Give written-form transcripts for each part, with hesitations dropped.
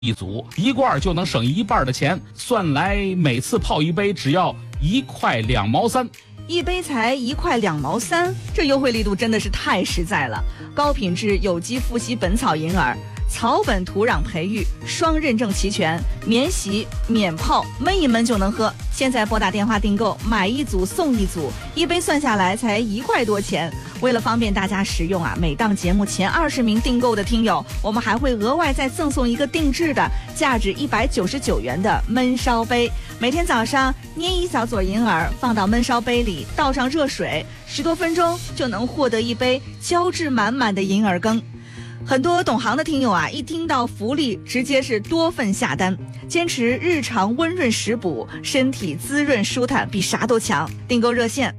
一组，一罐就能省一半的钱，算来每次泡一杯只要1块2毛3。 一杯才1块2毛3，这优惠力度真的是太实在了。高品质有机富硒本草银耳，草本土壤培育，双认证齐全，免洗免泡，焖一焖就能喝。现在拨打电话订购，买一组送一组，一杯算下来才1块多钱。为了方便大家食用啊，每档节目前20名订购的听友，我们还会额外再赠送一个定制的价值199元的焖烧杯。每天早上捏一小撮银耳，放到焖烧杯里，倒上热水，10多分钟就能获得一杯胶质满满的银耳羹。很多懂行的听友啊，一听到福利直接是多份下单，坚持日常温润食补，身体滋润舒坦，比啥都强。订购热线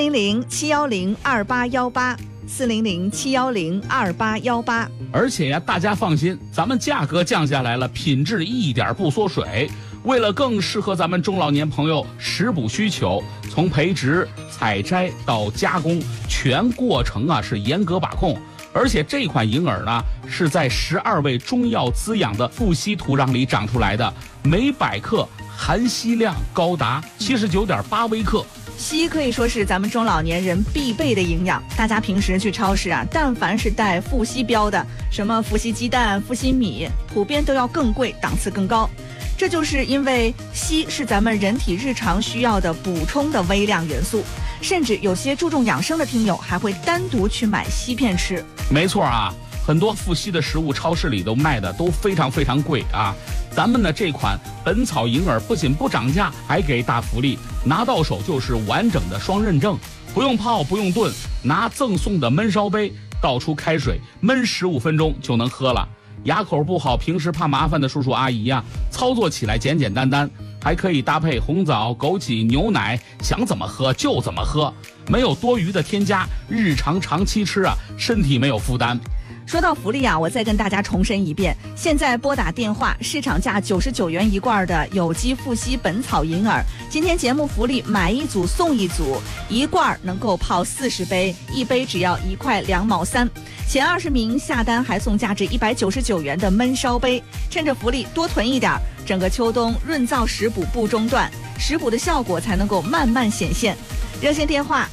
400-710-2818，400-710-2818。 而且呀，大家放心，咱们价格降下来了，品质一点不缩水。为了更适合咱们中老年朋友食补需求，从培植、采摘到加工，全过程啊是严格把控。而且这款银耳呢，是在12味中药滋养的富硒土壤里长出来的，每100克含硒量高达79.8微克。 硒可以说是咱们中老年人必备的营养，大家平时去超市啊，但凡是带富硒标的，什么富硒鸡蛋、富硒米，普遍都要更贵，档次更高。这就是因为硒是咱们人体日常需要的补充的微量元素，甚至有些注重养生的听友还会单独去买硒片吃。 没错啊，很多富硒的食物超市里都卖的都非常非常贵啊。咱们的这款本草银耳不仅不涨价，还给大福利，拿到手就是完整的双认证，不用泡不用炖，拿赠送的焖烧杯倒出开水焖15分钟就能喝了。牙口不好，平时怕麻烦的叔叔阿姨呀，操作起来简简单单，还可以搭配红枣、枸杞、牛奶，想怎么喝就怎么喝，没有多余的添加，日常长期吃啊，身体没有负担。 说到福利啊，我再跟大家重申一遍，现在拨打电话，市场价99元一罐的有机富硒本草银耳，今天节目福利买一组送一组，一罐能够泡40杯，一杯只要1块2毛3。前20名下单还送价值199元的焖烧杯，趁着福利多囤一点，整个秋冬润燥食补不中断，食补的效果才能够慢慢显现。热线电话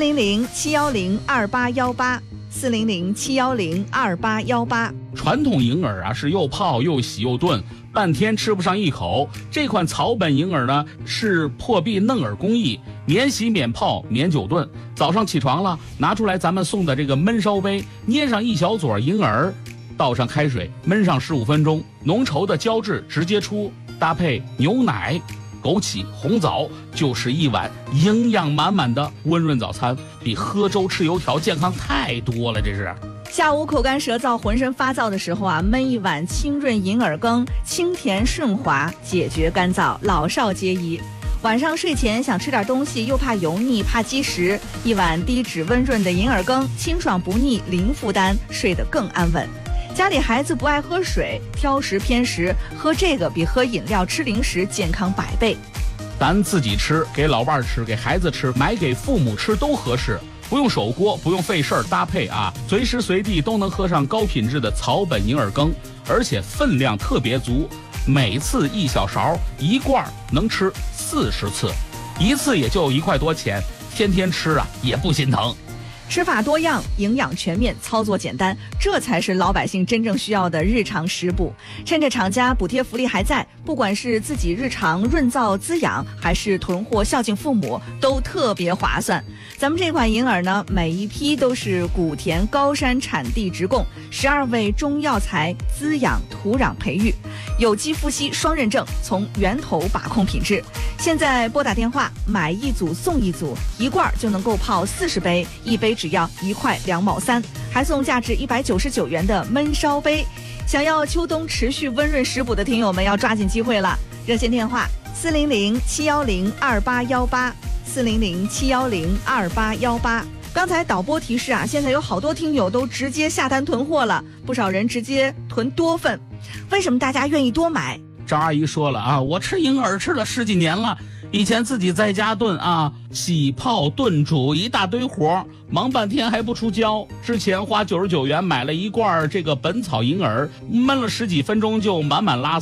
400-710-2818，400-710-2818。 传统银耳啊是又泡又洗又炖，半天吃不上一口。这款草本银耳呢是破壁嫩耳工艺，免洗免泡免久炖。早上起床了，拿出来咱们送的这个焖烧杯，捏上一小撮银耳，倒上开水焖上15分钟，浓稠的胶质直接出，搭配牛奶、枸杞、红枣，就是一碗营养满满的温润早餐，比喝粥吃油条健康太多了。这是下午口干舌燥、浑身发燥的时候啊，焖一碗清润银耳羹，清甜顺滑，解决干燥，老少皆宜。晚上睡前想吃点东西，又怕油腻、怕积食，一碗低脂温润的银耳羹，清爽不腻，零负担，睡得更安稳。家里孩子不爱喝水，挑食偏食，喝这个比喝饮料、吃零食健康100倍。 咱自己吃，给老伴吃，给孩子吃，买给父母吃都合适，不用手锅，不用费事儿搭配啊，随时随地都能喝上高品质的草本银耳羹，而且分量特别足，每次1小勺，一罐能吃40次，一次也就1块多钱，天天吃啊也不心疼。 吃法多样，营养全面，操作简单，这才是老百姓真正需要的日常食补。趁着厂家补贴福利还在，不管是自己日常润燥滋养，还是囤货孝敬父母，都特别划算。咱们这款银耳呢，每一批都是古田高山产地直供，12味中药材滋养土壤培育，有机富硒双认证，从源头把控品质。现在拨打电话买一组送一组，一罐就能够泡40杯，一杯只要1块2毛3，还送价值199元的焖烧杯。想要秋冬持续温润食补的听友们要抓紧机会了。热线电话400-710-2818，400-710-2818。刚才导播提示啊，现在有好多听友都直接下单囤货了，不少人直接囤多份。为什么大家愿意多买？ 张阿姨说了啊，我吃银耳吃了10几年了，以前自己在家炖啊，洗泡炖煮一大堆活，忙半天还不出胶。之前花99元买了一罐这个本草银耳，焖了10几分钟就满满拉